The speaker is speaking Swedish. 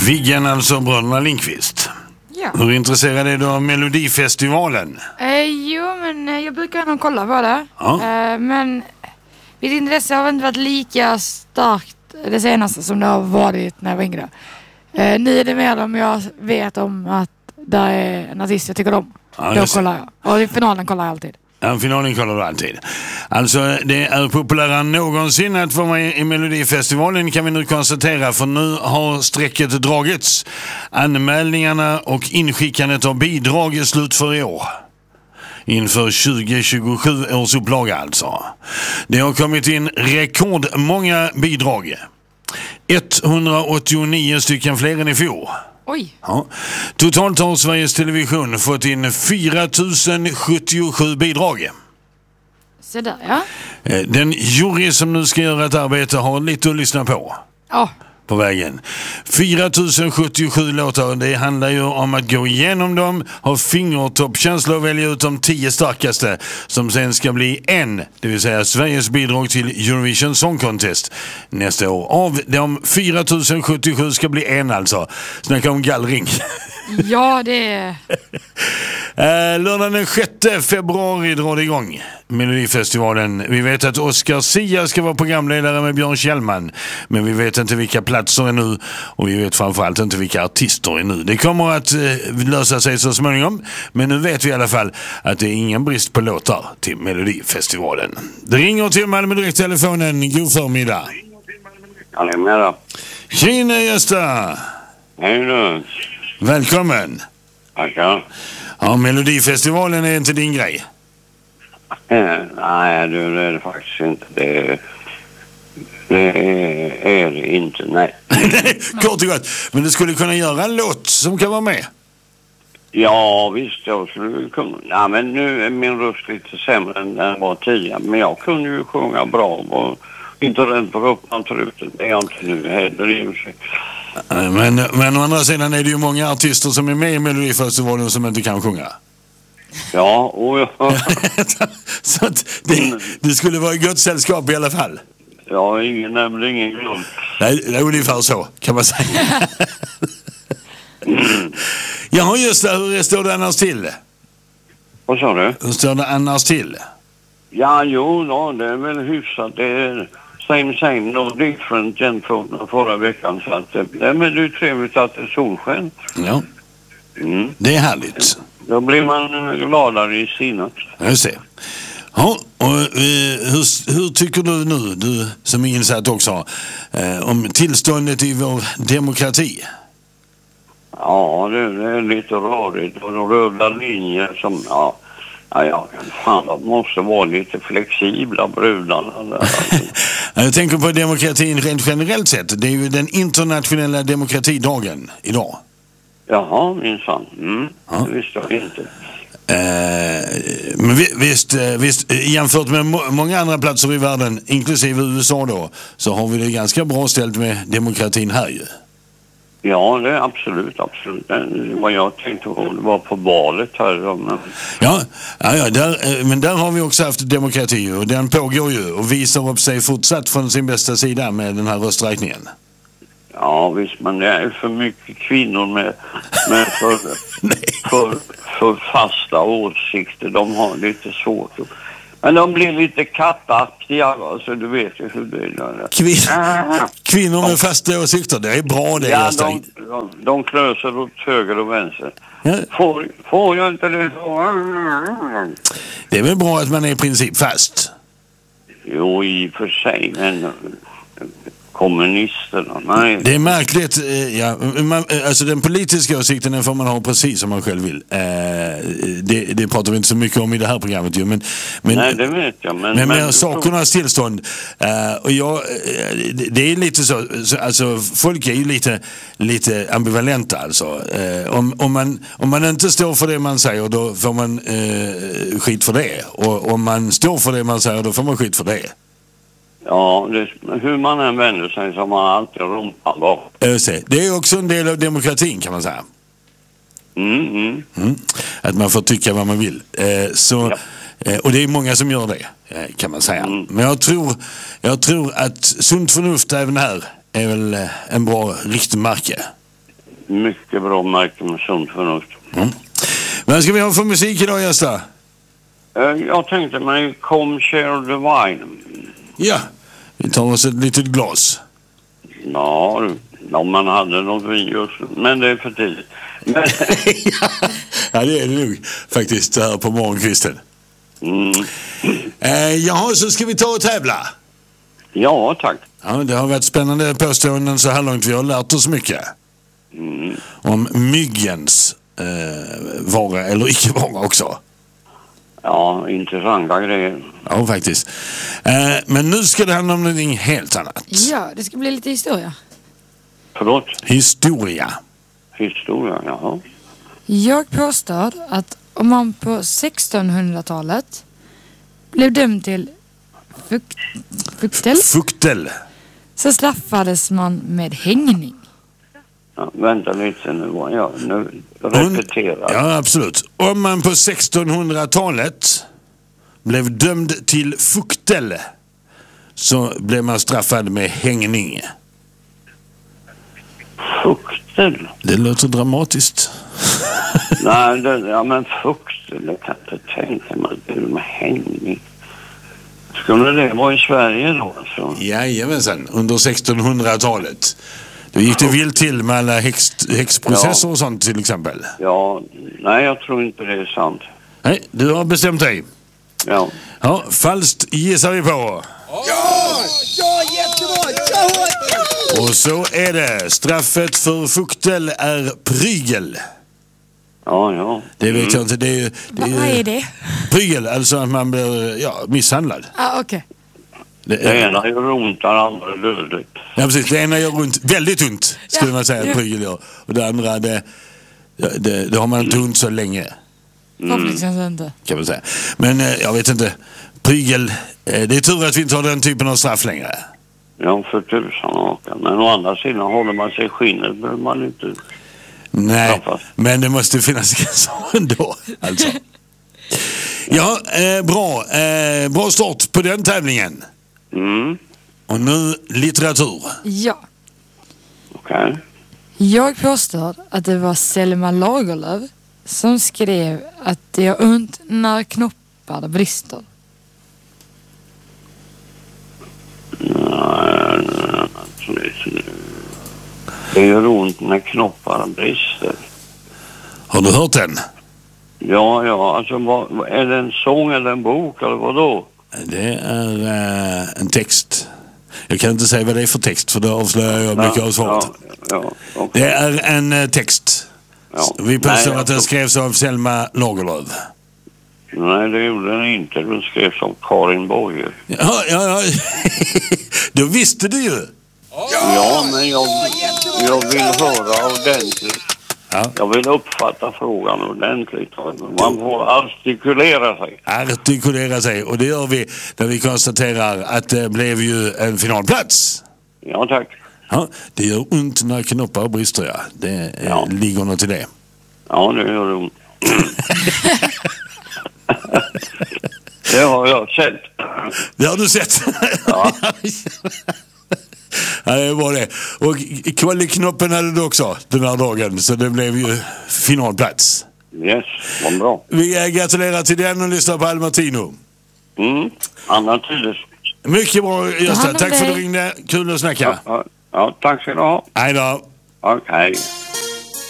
Viggen, alltså bröderna Lindqvist. Ja. Hur intresserad är du av Melodifestivalen? Jo, men jag brukar nog kolla på det. Ja. Men mitt intresse har inte varit lika starkt det senaste som det har varit när jag var yngre. Nu är det mer om jag vet om att det är en artist jag tycker om. Ja, då kollar jag. Och i finalen kollar jag alltid. Ja, finalen kollar du alltid. Alltså, det är populärare än någonsin att vara med i Melodifestivalen, kan vi nu konstatera, för nu har strecket dragits. Anmälningarna och inskickandet av bidrag är slut för i år. Inför 2027 års upplaga alltså. Det har kommit in rekordmånga bidrag. 189 stycken fler än i fjol. Oj. Ja. Totalt har Sveriges Television fått in 4077 bidrag. Så där, ja. Den jury som nu ska göra ett arbete har lite att lyssna på. Ja. På vägen. 4077 låtar, det handlar ju om att gå igenom dem, ha fingertoppkänsla och välja ut de 10 starkaste som sen ska bli det vill säga Sveriges bidrag till Eurovision Song Contest nästa år. Av de 4077 ska bli alltså. Snacka om gallring. Ja, det är... Lördagen den 6 februari drar det igång Melodifestivalen. Vi vet att Oscar Sia ska vara programledare med Björn Kjellman, men vi vet inte vilka platser är nu, och vi vet framförallt inte vilka artister är nu. Det kommer att lösa sig så småningom, men nu vet vi i alla fall att det är ingen brist på låtar till Melodifestivalen. Det ringer till Malmö Direkt-telefonen. God förmiddag. Ja, det är med då. Tjena Gösta! Hej då. Välkommen! Tackar. Ja, Melodifestivalen är inte din grej. Nej, det är det faktiskt inte. Det är det inte, nej. Nej, kort och gott. Men du skulle kunna göra en låt som kan vara med. Ja, visst, jag skulle kunna. Ja, men nu är min röst lite sämre än den var tidigare. Men jag kunde ju sjunga bra och inte rädd för uppmantruten. Det är jag inte nu heller i och för sig. Men å andra sidan är det ju många artister som är med i Melodifestivalen som inte kan sjunga. Ja, och ja. Så att det skulle vara i gott sällskap i alla fall. Ja, ingen nämnde ingen grund. Nej, det är ungefär så, kan man säga. Jaha, just det. Hur står det annars till? Vad sa du? Hur står det annars till? Ja, jo, då, det är väl hyfsat. Det är same, no different jämfört med förra veckan. Så att det är ju trevligt att det är solsken. Ja, det är härligt. Då blir man gladare i sinnet. Jag ser. Ja, och hur tycker du nu, du som är insatt också, om tillståndet i vår demokrati? Ja, det är lite rörigt. Och de röda linjer som, de måste vara lite flexibla, brudarna där. Jag tänker på demokratin rent generellt sett. Det är ju den internationella demokratidagen idag. Jaha, minsann. Det visste jag inte. Men visst, jämfört med många andra platser i världen, inklusive USA då, så har vi det ganska bra ställt med demokratin här ju. Ja, det är absolut. Vad jag tänkte var på valet här. Ja, men där har vi också haft demokrati och den pågår ju och visar upp sig fortsatt från sin bästa sida med den här rösträkningen. Ja, visst, men det är för mycket kvinnor med för fasta åsikter. De har lite svårt. Men de blir lite kattaktiga, så du vet ju hur det är. Kvinnor med fasta åsikter, det är bra det. Ja, de klöser åt höger och vänster. Ja. Får jag inte det så? Det är väl bra att man är i princip fast. Jo, i och för sig, men kommunisterna, nej. Det är märkligt, alltså den politiska åsikten den får man ha precis som man själv vill. Det pratar vi inte så mycket om i det här programmet ju, men nej, det vet jag. Men sakernas tillstånd, och det är lite så, alltså folk är ju lite ambivalenta alltså. Om man inte står för det man säger, då får man skit för det. Och om man står för det man säger, då får man skit för det. Ja, hur man än vänder sig så har man alltid rumpan bak. Det är också en del av demokratin, kan man säga. Att man får tycka vad man vill. Och det är många som gör det, kan man säga. Men jag tror att sunt förnuft även här är väl en bra riktmärke. mycket bra märke med sunt förnuft. Vad ska vi ha för musik idag, Gösta? Jag tänkte mig Come Share the Wine. Ja, vi tar oss ett litet glas. Ja, om man hade något vin just, men det är för tidigt. Men... Ja, det är det nog faktiskt här på morgonkvisten. Jaha, så ska vi ta och tävla. Ja, tack. Ja, det har varit spännande påståenden så här långt. Vi har lärt oss mycket. Om myggens vara eller icke vara också. Ja, intressanta grejer. Ja, faktiskt. Men nu ska det handla om någonting helt annat. Ja, det ska bli lite historia. Förlåt? Historia. Historia, jaha. Jag påstår att om man på 1600-talet blev dömd till fuktel så straffades man med hängning. Ja, vänta lite nu. Ja, nu repeterar. Ja, absolut. Om man på 1600-talet blev dömd till fuktel så blev man straffad med hängning. Fuktel? Det låter dramatiskt. Nej, men fuktel, det kan jag inte tänka mig. Det är med hängning. Skulle det vara i Sverige då? Alltså? Jajamensan, under 1600-talet. Då gick det vilt till med alla häxprocesser och sånt till exempel. Ja, nej jag tror inte det är sant. Nej, du har bestämt dig. Ja. Ja, falskt gissar vi på. Ja, jättebra! Ja! Och så är det. Straffet för fuktel är prygel. Ja. Det vet jag inte. Det är Vad är det? prygel, alltså att man blir misshandlad. Okej. Det ena gör ont, det andra är dödligt. Ja, precis. Det ena gör ont, väldigt ont, skulle man säga, prygel gör. Och det andra, det har man inte ont så länge. Förhoppningsvis inte. Kan man säga. Men jag vet inte. Prygel, det är tur att vi inte har den typen av straff längre. Ja, för tusan. Men å andra sidan håller man sig i skinnet behöver man inte. Nej, men det måste finnas gränser ändå. Alltså. Ja, bra start på den tävlingen. Och nu litteratur. Ja. Okej. Jag påstår att det var Selma Lagerlöf som skrev att det gör ont när knoppar brister. Det gör ont när knoppar brister. Har du hört den? Ja, alltså är det en sång eller en bok eller vad då? Det är en text. Jag kan inte säga vad det är för text för då avslöjar jag mycket av svaret. Ja, okay. Det är en text. Ja. Vi påstår att den skrevs av Selma Lagerlöf. Nej, det gjorde den inte. Den skrevs av Karin Boye. Ja. Då visste du ju. Ja, men jag vill höra ordentligt. Ja. Jag vill uppfatta frågan ordentligt. Man får artikulera sig. Och det gör vi när vi konstaterar att det blev ju en finalplats. Ja, tack. Ja, det gör ont när knoppar brister, ja. Det ligger något i det. Ja, det gör ont. Det har jag sett. Det har du sett? Ja. Ja, det var det. Och kvaliknoppen hade du också den här dagen. Så det blev ju finalplats. Yes, vad bra. Vi gratulerar till den och lyssnar på Almartino. Anna Tydes. Mycket bra, Gösta. Tack för att du ringde. Kul att snacka. Ja, tack ska du ha. Hej då. Okej.